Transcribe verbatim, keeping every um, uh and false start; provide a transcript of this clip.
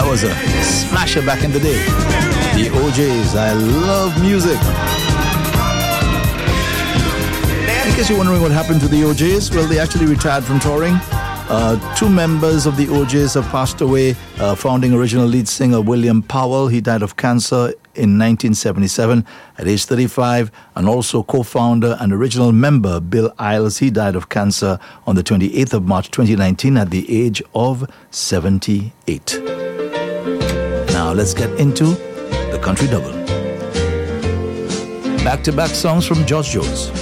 That was a smasher back in the day. The O Js. I love music. In case you're wondering what happened to the O Js, well, they actually retired from touring. Uh, two members of the O Js have passed away. Uh, founding original lead singer William Powell, he died of cancer in nineteen seventy-seven at age thirty-five, and also co-founder and original member Bill Iles, he died of cancer on the twenty-eighth of March twenty nineteen at the age of seventy-eight. Now let's get into the Country Double. Back-to-back songs from George Jones.